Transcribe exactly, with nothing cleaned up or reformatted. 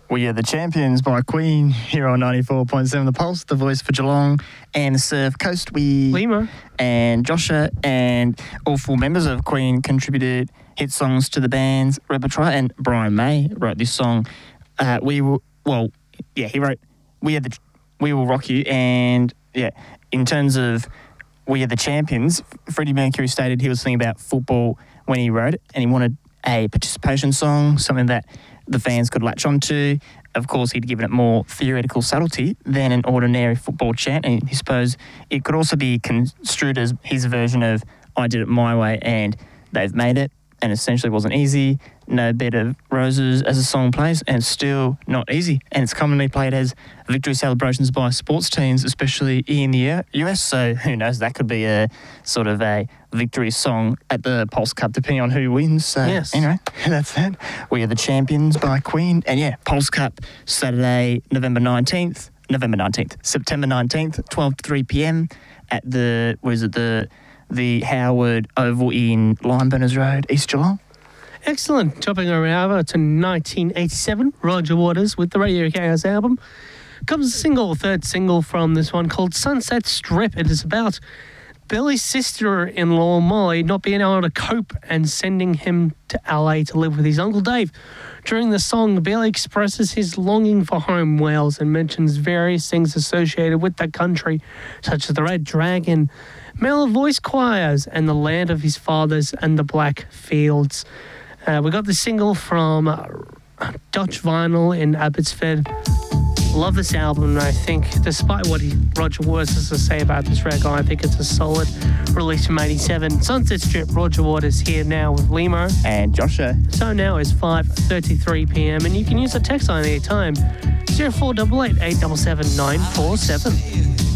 We are the Champions by Queen here on ninety-four point seven The Pulse, the voice for Geelong and the Surf Coast. We Lima and Joshua and all four members of Queen contributed hit songs to the band's repertoire, and Brian May wrote this song. Uh, we will, well, yeah, he wrote We Are the We Will Rock You, and yeah, in terms of We Are the Champions, Freddie Mercury stated he was thinking about football when he wrote it, and he wanted a participation song, something that the fans could latch onto. Of course, he'd given it more theoretical subtlety than an ordinary football chant, and he suppose it could also be construed as his version of I Did It My Way, and they've made it, and essentially wasn't easy. No Bed of Roses as a song plays, and it's still not easy. And it's commonly played as victory celebrations by sports teams, especially in the U S. So who knows, that could be a sort of a victory song at the Pulse Cup, depending on who wins. So yes. Anyway, that's that. We Are the Champions by Queen. And yeah, Pulse Cup, Saturday, November nineteenth, November nineteenth, September nineteenth, twelve to three p.m. at the, what is it, the, the Howard Oval in Limeburners Road, East Geelong. Excellent. Jumping over to nineteen eighty-seven, Roger Waters with the Radio Chaos album. Comes a single, third single from this one called Sunset Strip. It is about Billy's sister-in-law, Molly, not being able to cope and sending him to L A to live with his Uncle Dave. During the song, Billy expresses his longing for home, Wales, and mentions various things associated with that country, such as the Red Dragon, male voice choirs, and the land of his fathers and the Black Fields. Uh, we got the single from uh, Dutch Vinyl in Abbotsford. Love this album, and I think, despite what he, Roger Waters has to say about this record, I think it's a solid release from eighty-seven. Sunset Strip, Roger Waters here now with Limo. And Joshua. So now is five thirty-three p.m, and you can use the text line any time. zero four eight eight, eight seven seven, nine four seven.